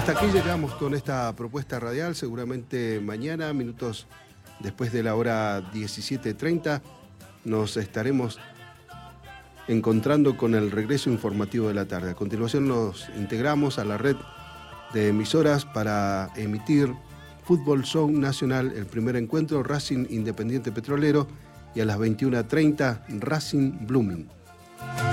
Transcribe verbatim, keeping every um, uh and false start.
Hasta aquí llegamos con esta propuesta radial. Seguramente mañana, minutos después de la hora diecisiete treinta, nos estaremos encontrando con el regreso informativo de la tarde. A continuación nos integramos a la red de emisoras para emitir Fútbol Show Nacional, el primer encuentro Racing Independiente Petrolero, y a las veintiuna treinta Racing Blooming.